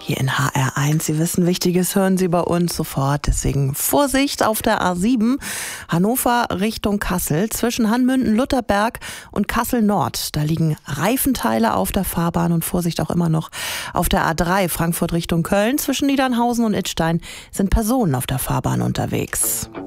hier in HR1. Sie wissen, Wichtiges hören Sie bei uns sofort. Deswegen Vorsicht auf der A7, Hannover Richtung Kassel, zwischen Hanmünden-Lutherberg und Kassel-Nord. Da liegen Reifenteile auf der Fahrbahn und Vorsicht auch immer noch auf der A3, Frankfurt Richtung Köln. Zwischen Niedernhausen und Idstein sind Personen auf der Fahrbahn unterwegs.